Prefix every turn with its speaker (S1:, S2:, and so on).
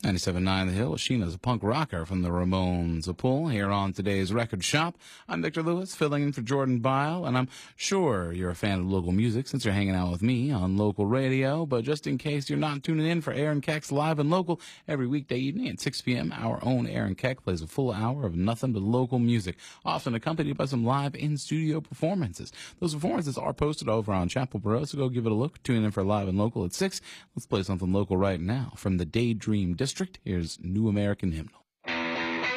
S1: 97.9 The Hill. Sheena's a punk rocker from the Ramones. A pull here on today's Record Shop. I'm Victor Lewis, filling in for Jordan Bile, and I'm sure you're a fan of local music since you're hanging out with me on local radio. But just in case you're not tuning in for Aaron Keck's Live and Local, every weekday evening at 6 p.m., our own Aaron Keck plays a full hour of nothing but local music, often accompanied by some live in-studio performances. Those performances are posted over on Chapel Borough, so go give it a look. Tune in for Live and Local at 6. Let's play something local right now from the Daydream District. Here's New American Hymnal.